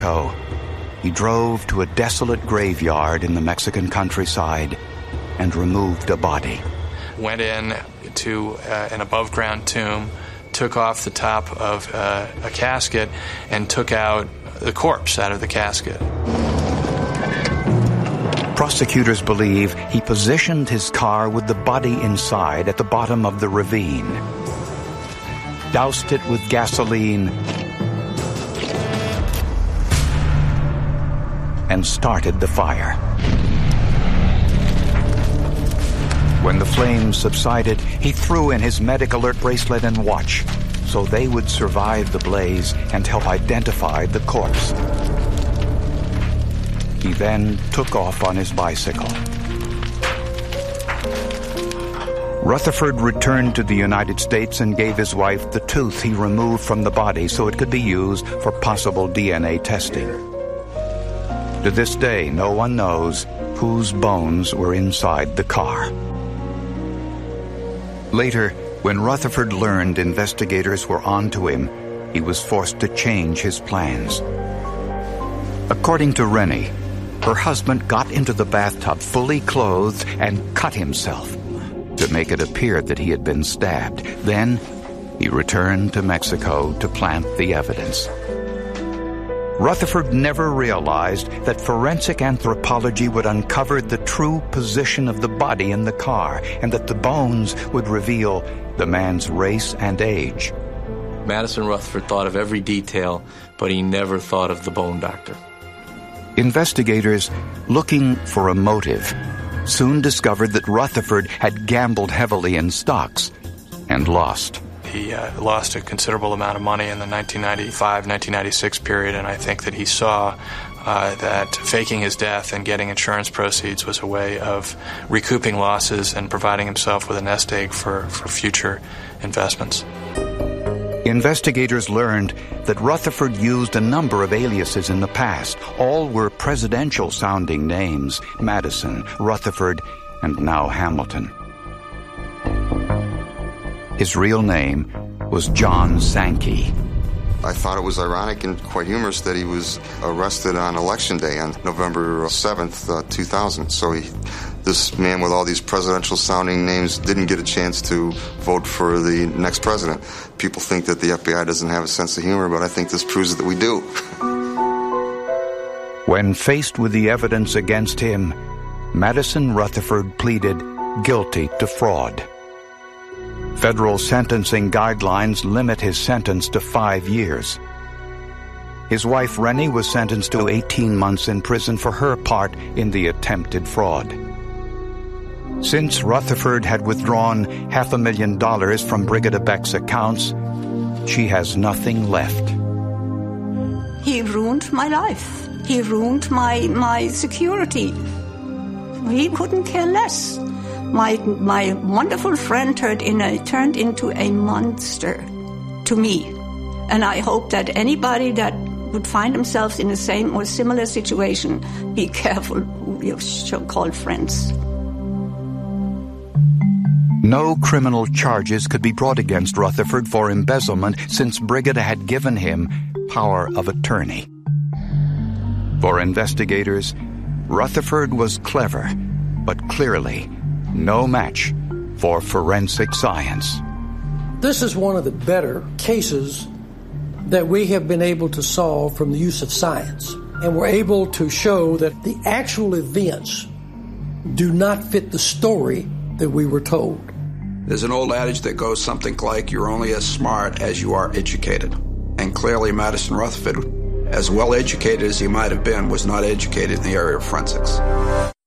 He drove to a desolate graveyard in the Mexican countryside and removed a body. Went in to an above-ground tomb, took off the top of a casket, and took out the corpse out of the casket. Prosecutors believe he positioned his car with the body inside at the bottom of the ravine, doused it with gasoline, and started the fire. When the flames subsided, he threw in his medic alert bracelet and watch so they would survive the blaze and help identify the corpse. He then took off on his bicycle. Rutherford returned to the United States and gave his wife the tooth he removed from the body so it could be used for possible DNA testing. To this day, no one knows whose bones were inside the car. Later, when Rutherford learned investigators were onto him, he was forced to change his plans. According to Rennie, her husband got into the bathtub fully clothed and cut himself to make it appear that he had been stabbed. Then, he returned to Mexico to plant the evidence. Rutherford never realized that forensic anthropology would uncover the true position of the body in the car and that the bones would reveal the man's race and age. Madison Rutherford thought of every detail, but he never thought of the bone doctor. Investigators, looking for a motive, soon discovered that Rutherford had gambled heavily in stocks and lost. He lost a considerable amount of money in the 1995-1996 period, and I think that he saw that faking his death and getting insurance proceeds was a way of recouping losses and providing himself with a nest egg for future investments. Investigators learned that Rutherford used a number of aliases in the past. All were presidential-sounding names: Madison, Rutherford, and now Hamilton. His real name was John Sankey. I thought it was ironic and quite humorous that he was arrested on Election Day on November 7th, 2000. So this man with all these presidential-sounding names didn't get a chance to vote for the next president. People think that the FBI doesn't have a sense of humor, but I think this proves that we do. When faced with the evidence against him, Madison Rutherford pleaded guilty to fraud. Federal sentencing guidelines limit his sentence to 5 years. His wife Rennie was sentenced to 18 months in prison for her part in the attempted fraud. Since Rutherford had withdrawn $500,000 from Brigida Beck's accounts, she has nothing left. He ruined my life. He ruined my security. He couldn't care less. My wonderful friend turned into a monster to me. And I hope that anybody that would find themselves in the same or similar situation, be careful who you call friends. No criminal charges could be brought against Rutherford for embezzlement since Brigida had given him power of attorney. For investigators, Rutherford was clever, but clearly no match for forensic science. This is one of the better cases that we have been able to solve from the use of science. And we're able to show that the actual events do not fit the story that we were told. There's an old adage that goes something like, you're only as smart as you are educated. And clearly Madison Rutherford, as well educated as he might have been, was not educated in the area of forensics.